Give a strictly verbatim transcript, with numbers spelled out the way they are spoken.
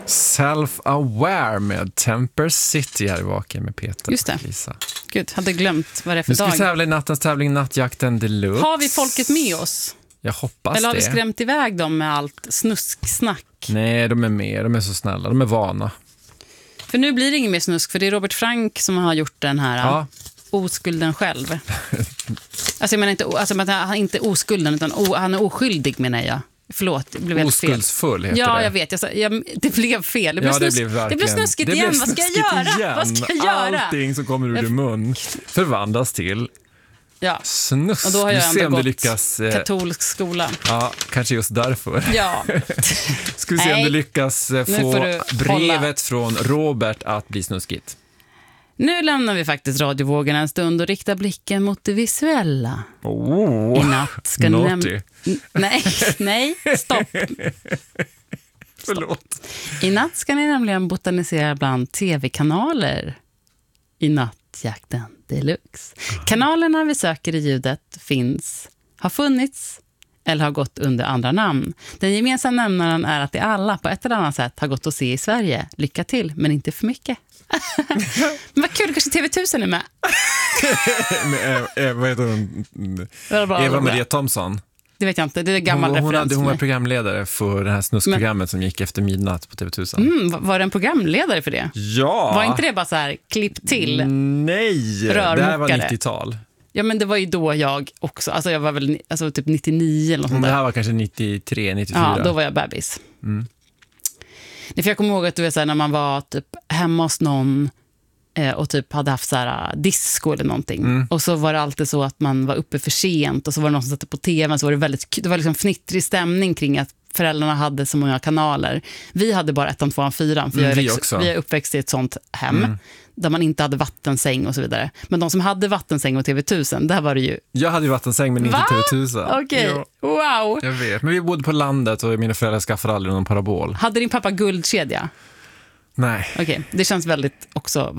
Self-aware med Temper City här i Vaken med Peter. Just det. Och Lisa. Gud, hade glömt vad det är för Nu ska dag. vi tävla i nattens tävling Nattjakten Deluxe. Har vi folket med oss? Jag hoppas Eller har vi det. skrämt iväg dem med allt snusksnack? Nej, de är med. De är så snälla. De är vana. För nu blir det ingen mer snusk, för det är Robert Frank som har gjort den här Ja. oskulden själv. Alltså jag menar inte, alltså, men han är inte oskulden, utan o, han är oskyldig menar jag. Förlåt, det blev helt fel. Oskuldsfull heter Ja, det. jag vet. Jag, sa- jag, det blev fel. Det blev, Ja, det snusk, blev verkligen. det blev snuskigt Det igen. blev Vad ska jag snuskigt göra? igen. Vad ska jag göra? Allting som kommer ur din mun förvandlas till Ja. snusk. Och då har Vi jag ser ändå om du gått lyckas. eh, katolsk skola. Ja, kanske just därför. Ja. Ska vi se Nej. om du lyckas eh, Nu få får du brevet hålla. från Robert att bli snuskigt. Nu lämnar vi faktiskt radiovågen en stund och riktar blicken mot det visuella. Oh, I natt ska ni naughty. näm- N- Nej, nej, stopp. Förlåt. I natt ska ni nämligen botanisera bland tv-kanaler i Nattjakten Deluxe. Kanalerna vi söker i ljudet finns, har funnits eller har gått under andra namn. Den gemensamma nämnaren är att det alla på ett eller annat sätt har gått att se i Sverige. Lycka till, men inte för mycket. Men vad kul, kanske T V tusen är med. Med, eh, vad heter hon? Det var bra, Eva bra. Maria Thomsson. Det vet jag inte, det är gammal Hon, hon, referens. hade, hon för var mig. programledare för det här snuskprogrammet som gick efter midnatt på T V tusen. Mm, var- var det en programledare för det? Ja! Var inte det bara så här, klipp till? Nej, det här var Rörmokare. nittiotal. Ja, men det var ju då jag också, alltså jag var väl ni- alltså typ nittionio eller något sånt Det där. här var kanske nittiotre, nittiofyra. Ja, då var jag bebis. Mm. Nej, för jag kommer ihåg att du vet, så här, när man var typ hemma hos någon eh, och typ hade haft så här, disco eller någonting. Mm. Och så var det alltid så att man var uppe för sent och så var det någon som satte på tvn, så var det väldigt k- det var liksom fnittrig stämning kring att föräldrarna hade så många kanaler. Vi hade bara ettan, tvåan, fyran, för Mm, jag är, vi liksom- också. vi är uppväxt i ett sånt hem Mm. där man inte hade vattensäng och så vidare. Men de som hade vattensäng och T V tusen, där var det ju Jag hade ju vattensäng men inte Va? T V tusen. okej, Ja, wow. jag vet. Men vi bodde på landet och mina föräldrar skaffade aldrig någon parabol. Hade din pappa guldkedja? Nej. Okej, det känns väldigt också